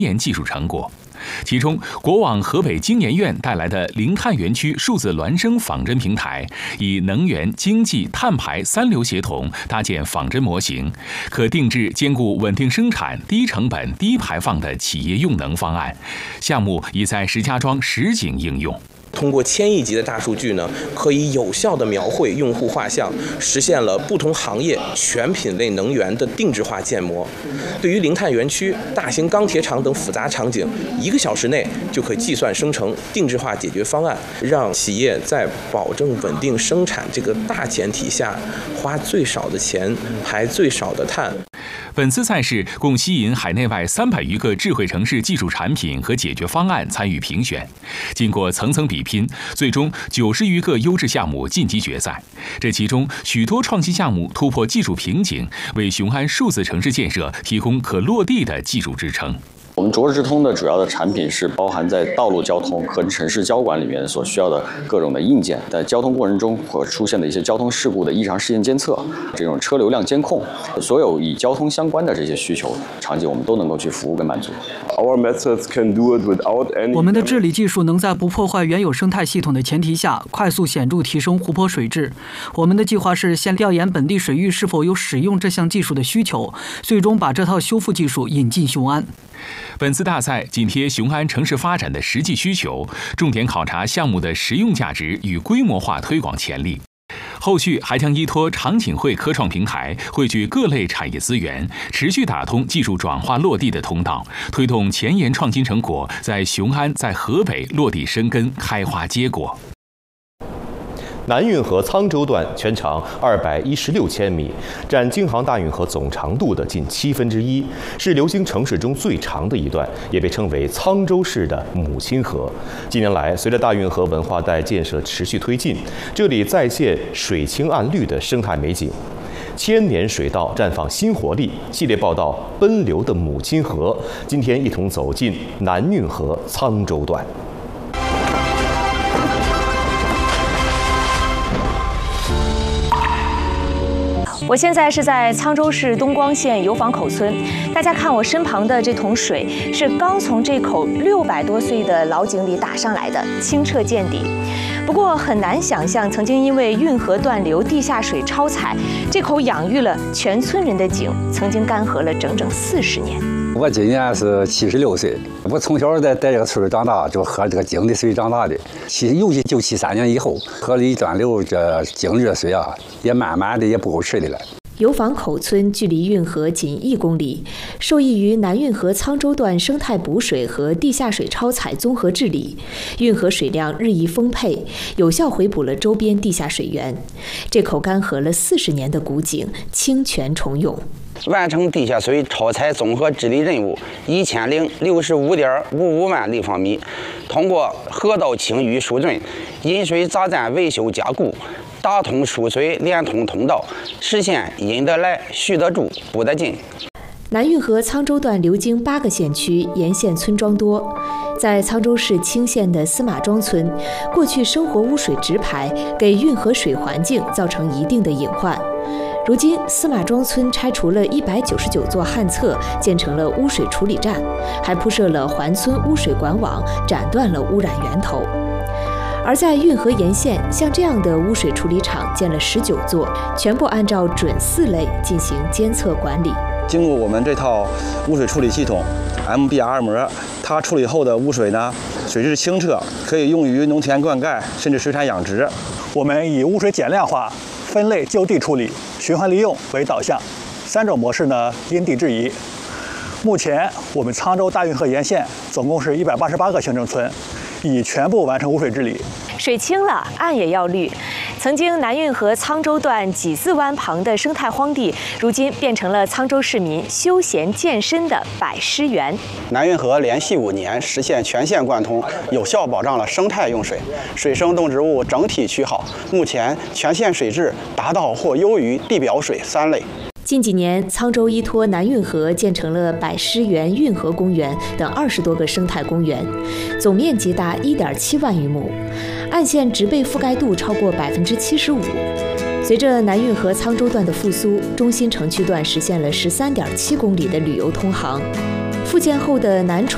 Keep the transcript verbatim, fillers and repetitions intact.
研技术成果。其中，国网河北经研院带来的零碳园区数字孪生仿真平台，以能源、经济、碳排三流协同搭建仿真模型，可定制兼顾稳定生产、低成本、低排放的企业用能方案。项目已在石家庄实景应用。 通过千亿级的大数据呢，可以有效地描绘用户画像，实现了不同行业全品类能源的定制化建模。对于零碳园区、大型钢铁厂等复杂场景，一个小时内就可以计算生成定制化解决方案，让企业在保证稳定生产这个大前提下，花最少的钱，排最少的碳。 本次赛事共吸引海内外三百余个智慧城市技术产品和解决方案参与评选，经过层层比拼，最终九十余个优质项目晋级决赛。这其中许多创新项目突破技术瓶颈，为雄安数字城市建设提供可落地的技术支撑。 我们卓智直通的主要的产品是包含在道路交通和城市交管里面所需要的各种的硬件，在交通过程中所出现的一些交通事故的异常事件监测，这种车流量监控，所有与交通相关的这些需求场景，我们都能够去服务跟满足。 我们的治理技术能在不破坏原有生态系统的前提下，快速显著提升湖泊水质。我们的计划是先调研本地水域是否有使用这项技术的需求，最终把这套修复技术引进雄安。 本次大赛紧贴雄安城市发展的实际需求，重点考察项目的实用价值与规模化推广潜力。后续还将依托长景汇科创平台，汇聚各类产业资源，持续打通技术转化落地的通道，推动前沿创新成果在雄安、在河北落地生根、开花结果。 南运河沧州段全长二百一十六千米，占京杭大运河总长度的近七分之一，是流经城市中最长的一段，也被称为沧州市的母亲河。近年来，随着大运河文化带建设持续推进，这里再现水清岸绿的生态美景。千年水道绽放新活力，系列报道《奔流的母亲河》，今天一同走进南运河沧州段。 我现在是在沧州市东光县油坊口村，大家看我身旁的这桶水，是刚从这口六百多岁的老井里打上来的，清澈见底。不过很难想象，曾经因为运河断流、地下水超采，这口养育了全村人的井，曾经干涸了整整四十年。 我今年是七十六岁，我从小在在这个村长大，就喝这个井的水长大的。七，尤其就七三年以后，河里一断流，这井热水啊，也慢慢的也不够吃的了。 油坊口村距离运河仅一公里，受益于南运河沧州段生态补水和地下水超采综合治理，运河水量日益丰沛，有效回补了周边地下水源。这口干涸了四十年的古井清泉重涌。 完成地下水超采综合治理任务一千零六十五点五五万立方米，通过河道清淤疏浚、引水匝站维修加固，打通输水连通通道，实现引得来、蓄得住、补得进。 南运河沧州段流经八个县区，沿线村庄多。在沧州市青县的司马庄村，过去生活污水直排，给运河水环境造成一定的隐患。如今，司马庄村拆除了一百九十九座旱厕，建成了污水处理站，还铺设了环村污水管网，斩断了污染源头。而在运河沿线，像这样的污水处理厂建了十九座，全部按照准四类进行监测管理。 经过我们这套污水处理系统 M B R 膜，它处理后的污水呢，水质清澈，可以用于农田灌溉，甚至水产养殖。 我们以污水减量化、分类就地处理、循环利用为导向，三种模式呢因地制宜。目前我们沧州大运河沿线总共是一百八十八个行政村，已全部完成污水治理。 水清了，岸也要绿。曾经南运河沧州段几字湾旁的生态荒地，如今变成了沧州市民休闲健身的百诗园。 南运河连续五年实现全线贯通，有效保障了生态用水，水生动植物整体趋好。目前全线水质达到或优于地表水三类。 近几年，沧州依托南运河建成了百诗园、运河公园等二十多个生态公园，总面积达一点七万余亩，岸线植被覆盖度超过百分之七十五。随着南运河沧州段的复苏，中心城区段实现了十三点七公里的旅游通航。复建后的南